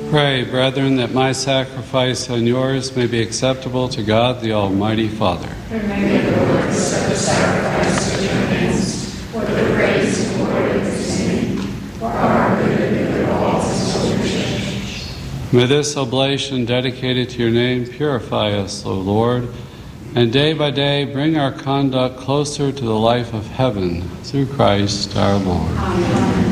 Pray, brethren, that my sacrifice and yours may be acceptable to God, the Almighty Father. And may the Lord accept the sacrifice of your hands for the praise and glory of his name, for our good and the good of all his holy church. May this oblation dedicated to your name purify us, O Lord, and day by day bring our conduct closer to the life of heaven, through Christ our Lord. Amen.